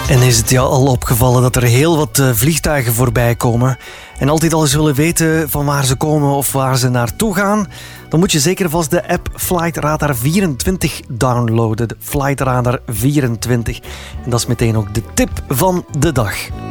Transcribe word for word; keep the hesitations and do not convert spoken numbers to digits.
En is het jou al opgevallen dat er heel wat uh, vliegtuigen voorbij komen en altijd al eens willen weten van waar ze komen of waar ze naartoe gaan? Dan moet je zeker vast de app Flight Radar vierentwintig downloaden. De Flight Radar vierentwintig. En dat is meteen ook de tip van de dag.